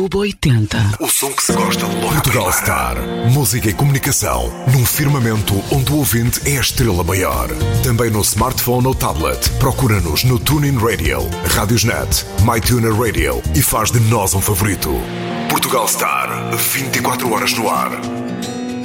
Clube 80. O som que se gosta logo. Portugal Star. Música e comunicação num firmamento onde o ouvinte é a estrela maior. Também no smartphone ou tablet. Procura-nos no TuneIn Radio, Radiosnet, MyTuner Radio e faz de nós um favorito. Portugal Star. 24 horas no ar.